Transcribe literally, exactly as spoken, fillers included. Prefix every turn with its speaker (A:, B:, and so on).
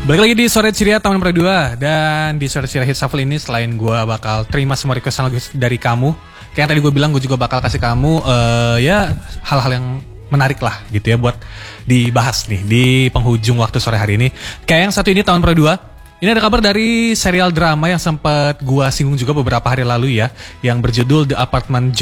A: Balik lagi di Sore Ceria Taman Pro dua. Dan di Sore Ceria Hit Shuffle ini, selain gue bakal terima semua request lagu dari kamu, kayak yang tadi gue bilang, gue juga bakal kasih kamu uh, ya hal-hal yang menarik lah gitu ya buat dibahas nih di penghujung waktu sore hari ini. Kayak yang satu ini Taman Pro dua. Ini ada kabar dari serial drama yang sempat gue singgung juga beberapa hari lalu ya, yang berjudul The Apartment